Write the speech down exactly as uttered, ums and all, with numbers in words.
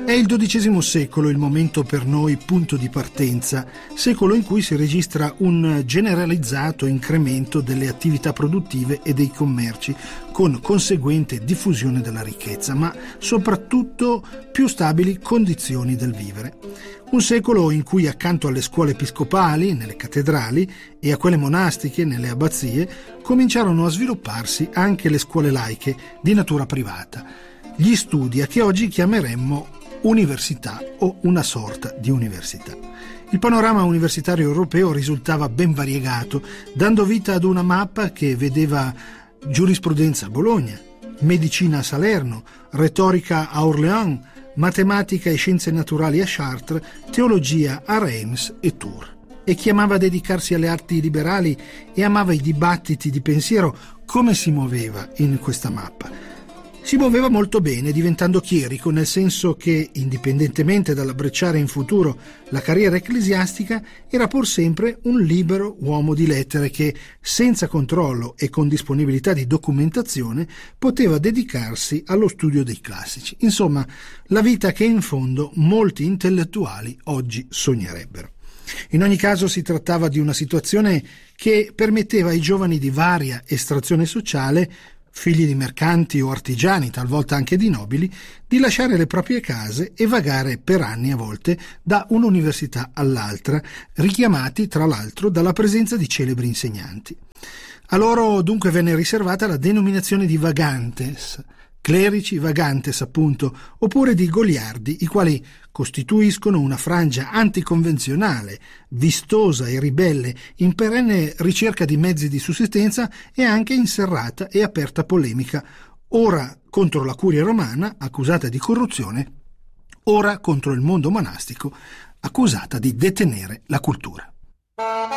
È il dodicesimo secolo il momento per noi punto di partenza, secolo in cui si registra un generalizzato incremento delle attività produttive e dei commerci, con conseguente diffusione della ricchezza, ma soprattutto più stabili condizioni del vivere. Un secolo in cui accanto alle scuole episcopali, nelle cattedrali, e a quelle monastiche, nelle abbazie, cominciarono a svilupparsi anche le scuole laiche di natura privata, gli studi a che oggi chiameremmo università o una sorta di università. Il panorama universitario europeo risultava ben variegato, dando vita ad una mappa che vedeva giurisprudenza a Bologna, medicina a Salerno, retorica a Orléans, matematica e scienze naturali a Chartres, teologia a Reims e Tours. E chi amava dedicarsi alle arti liberali e amava i dibattiti di pensiero, come si muoveva in questa mappa? Si muoveva molto bene, diventando chierico, nel senso che, indipendentemente dall'abbracciare in futuro la carriera ecclesiastica, era pur sempre un libero uomo di lettere che, senza controllo e con disponibilità di documentazione, poteva dedicarsi allo studio dei classici. Insomma, la vita che in fondo molti intellettuali oggi sognerebbero. In ogni caso si trattava di una situazione che permetteva ai giovani di varia estrazione sociale, figli di mercanti o artigiani, talvolta anche di nobili, di lasciare le proprie case e vagare per anni a volte da un'università all'altra, richiamati tra l'altro dalla presenza di celebri insegnanti. A loro dunque venne riservata la denominazione di vagantes, clerici vagantes appunto, oppure di goliardi, i quali costituiscono una frangia anticonvenzionale, vistosa e ribelle, in perenne ricerca di mezzi di sussistenza e anche in serrata e aperta polemica, ora contro la curia romana, accusata di corruzione, ora contro il mondo monastico, accusata di detenere la cultura.